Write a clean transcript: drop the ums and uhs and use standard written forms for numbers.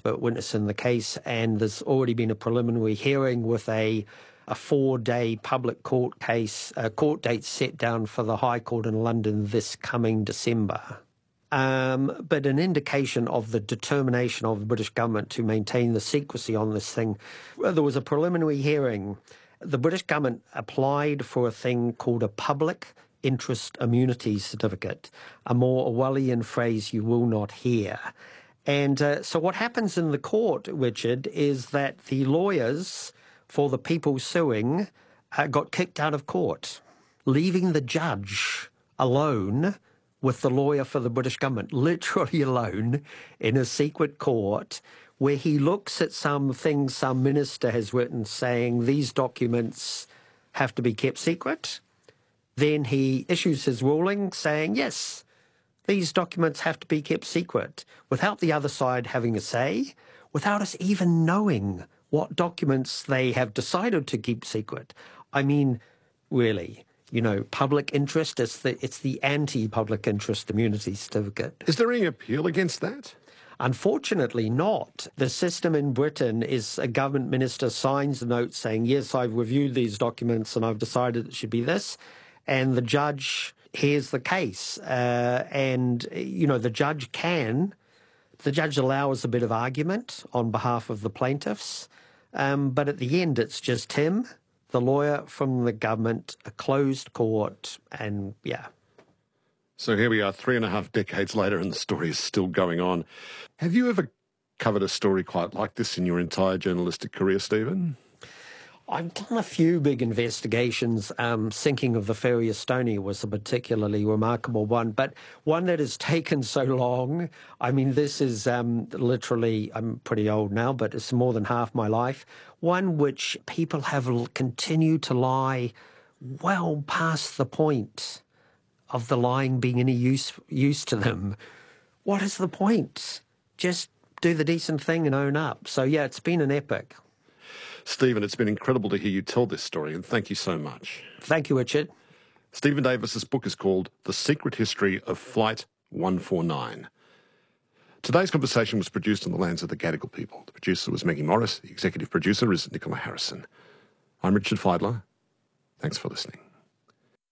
expert witness in the case, and there's already been a preliminary hearing with a 4-day public court case, court date set down for the High Court in London this coming December. But an indication of the determination of the British government to maintain the secrecy on this thing. There was a preliminary hearing. The British government applied for a thing called a public interest immunity certificate, a more Orwellian phrase you will not hear. And so what happens in the court, Richard, is that the lawyers for the people suing got kicked out of court, leaving the judge alone with the lawyer for the British government, literally alone in a secret court where he looks at some things some minister has written saying these documents have to be kept secret. Then he issues his ruling saying, yes, these documents have to be kept secret, without the other side having a say, without us even knowing what documents they have decided to keep secret. I mean, really, you know, public interest, it's the anti-public interest immunity certificate. Is there any appeal against that? Unfortunately not. The system in Britain is a government minister signs a note saying, yes, I've reviewed these documents and I've decided it should be this, and the judge hears the case. And, you know, the judge allows a bit of argument on behalf of the plaintiffs, but at the end it's just him, the lawyer from the government, a closed court, and yeah. So here we are 3.5 decades later and the story is still going on. Have you ever covered a story quite like this in your entire journalistic career, Stephen? I've done a few big investigations. Sinking of the Ferry Estonia was a particularly remarkable one, but one that has taken so long. I mean, this is literally, I'm pretty old now, but it's more than half my life. One which people have continued to lie well past the point of the lying being any use to them. What is the point? Just do the decent thing and own up. So, yeah, it's been an epic. Stephen, it's been incredible to hear you tell this story, and thank you so much. Thank you, Richard. Stephen Davis's book is called The Secret History of Flight 149. Today's conversation was produced on the lands of the Gadigal people. The producer was Maggie Morris. The executive producer is Nicola Harrison. I'm Richard Feidler. Thanks for listening.